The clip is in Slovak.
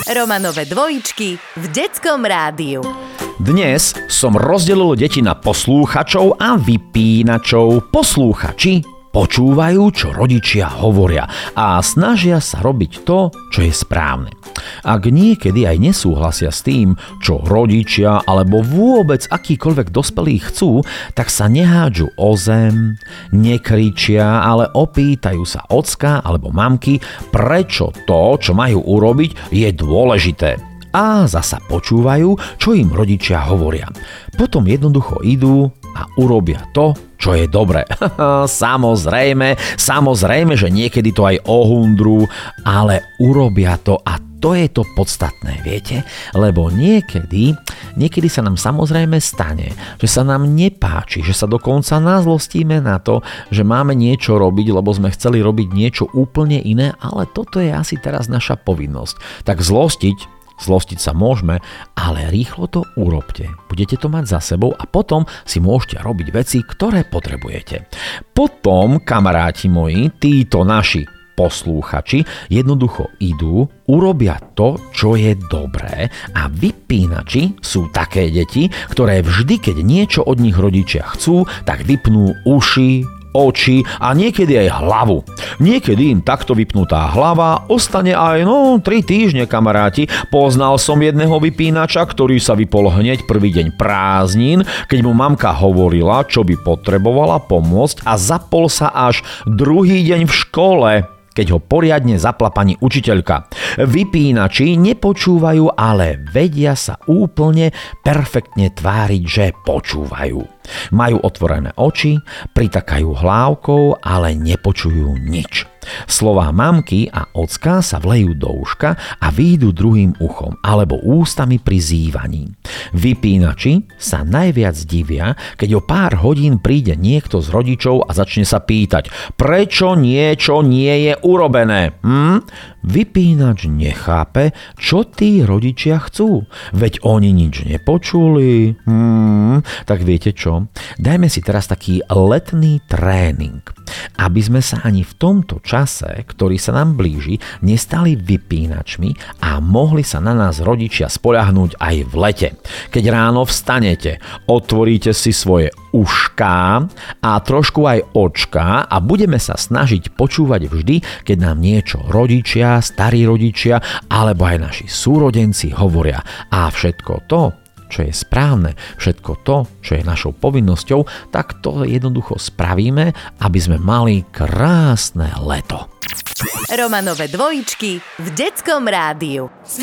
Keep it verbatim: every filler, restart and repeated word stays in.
Romanove dvojičky v detskom rádiu. Dnes som rozdelil deti na poslúchačov a vypínačov. Poslúchači počúvajú, čo rodičia hovoria a snažia sa robiť to, čo je správne. Ak niekedy aj nesúhlasia s tým, čo rodičia alebo vôbec akýkoľvek dospelí chcú, tak sa nehádžu o zem, nekričia, ale opýtajú sa ocka alebo mamky, prečo to, čo majú urobiť, je dôležité. A zasa počúvajú, čo im rodičia hovoria. Potom jednoducho idú a urobia to, čo je dobré. Samozrejme, samozrejme, že niekedy to aj ohundrú, ale urobia to a to je to podstatné, viete? Lebo niekedy, niekedy sa nám samozrejme stane, že sa nám nepáči, že sa dokonca nazlostíme na to, že máme niečo robiť, lebo sme chceli robiť niečo úplne iné, ale toto je asi teraz naša povinnosť. Tak zlostiť, Zlostiť sa môžeme, ale rýchlo to urobte. Budete to mať za sebou a potom si môžete robiť veci, ktoré potrebujete. Potom, kamaráti moji, títo naši poslúchači jednoducho idú, urobia to, čo je dobré a vypínači sú také deti, ktoré vždy, keď niečo od nich rodičia chcú, tak vypnú uši, oči a niekedy aj hlavu. Niekedy im takto vypnutá hlava ostane aj no tri týždne, kamaráti. Poznal som jedného vypínača, ktorý sa vypol hneď prvý deň prázdnin, keď mu mamka hovorila, čo by potrebovala pomôcť a zapol sa až druhý deň v škole, keď ho poriadne zapla pani učiteľka. Vypínači nepočúvajú, ale vedia sa úplne perfektne tváriť, že počúvajú. Majú otvorené oči, pritakajú hlávkou, ale nepočujú nič. Slová mamky a ocka sa vlejú do uška a výjdu druhým uchom alebo ústami pri zývaní. Vypínači sa najviac divia, keď o pár hodín príde niekto z rodičov a začne sa pýtať, prečo niečo nie je urobené. Hm? Vypínač nechápe, čo tí rodičia chcú. Veď oni nič nepočuli. Hm? Tak viete čo? Dajme si teraz taký letný tréning, aby sme sa ani v tomto čase, ktorý sa nám blíži, nestali vypínačmi a mohli sa na nás rodičia spoľahnúť aj v lete. Keď ráno vstanete, otvoríte si svoje ušká a trošku aj očká a budeme sa snažiť počúvať vždy, keď nám niečo rodičia, starí rodičia alebo aj naši súrodenci hovoria. A všetko to, čo je správne, všetko to, čo je našou povinnosťou, tak to jednoducho spravíme, aby sme mali krásne leto. Romanove dvojičky v detskom rádiu.